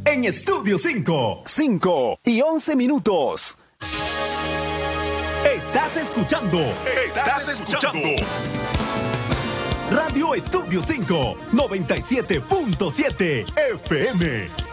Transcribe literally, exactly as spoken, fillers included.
en Estudio cinco. cinco y once minutos. Estás escuchando. Estás escuchando. Radio Estudio cinco, noventa y siete punto siete F M.